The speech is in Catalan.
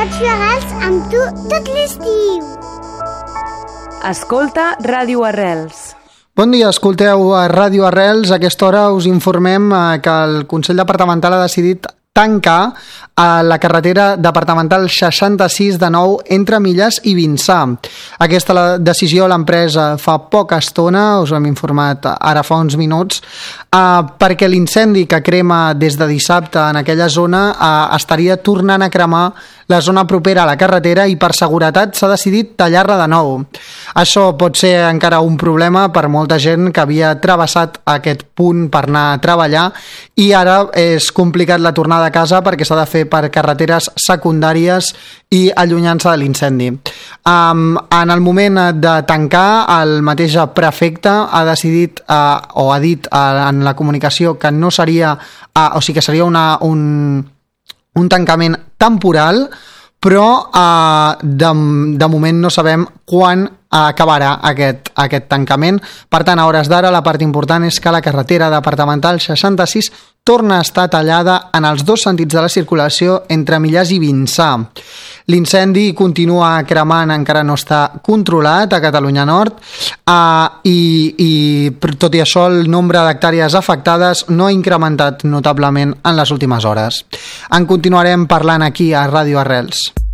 Ràdio Arrels amb tu tot l'estiu. Escolta Ràdio Arrels. Bon dia, escolteu a Ràdio Arrels. A aquesta hora us informem que el Consell Departamental ha decidit tancar a la carretera departamental 66 de nou entre Millàs i Vinçà. Aquesta decisió l'han pres fa poca estona, us ho hem informat ara fa uns minuts, perquè l'incendi que crema des de dissabte en aquella zona estaria tornant a cremar la zona propera a la carretera i per seguretat s'ha decidit tallar-la de nou. Això pot ser encara un problema per molta gent que havia travessat aquest punt per anar a treballar i ara és complicat la tornada a casa perquè s'ha de fer per carreteres secundàries i allunyant-se de l'incendi. En el moment de tancar, el mateix prefecte ha decidit o ha dit en la comunicació que no seria, o sigui que seria un tancament temporal, però de moment no sabem quan acabarà aquest tancament. Per tant, a hores d'ara, la part important és que la carretera departamental 66 torna a estar tallada en els dos sentits de la circulació entre Millàs i Vinçà. L'incendi continua cremant, encara no està controlat a Catalunya Nord i tot i això el nombre d'hectàrees afectades no ha incrementat notablement en les últimes hores. En continuarem parlant aquí a Ràdio Arrels.